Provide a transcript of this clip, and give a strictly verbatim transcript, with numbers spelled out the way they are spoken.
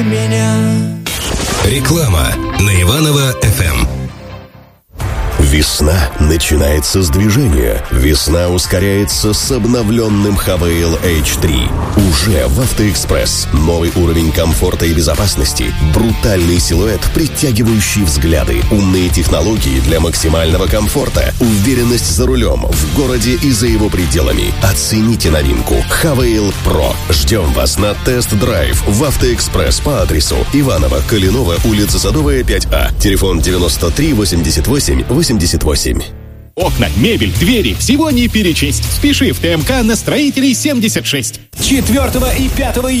меня. Реклама на Иваново эф эм. Весна начинается с движения. Весна ускоряется с обновленным Хавейл эйч три. Уже в Автоэкспресс. Новый уровень комфорта и безопасности. Брутальный силуэт, притягивающий взгляды. Умные технологии для максимального комфорта. Уверенность за рулем, в городе и за его пределами. Оцените новинку. Хавейл Про. Ждем вас на тест-драйв в Автоэкспресс по адресу Иваново, Калинова, улица Садовая, пять А. Телефон девяносто три восемьдесят восемь восемьдесят восемь. Окна, мебель, двери – всего не перечесть. Спеши в ТМК на Строителей семьдесят шесть. четвёртого и пятого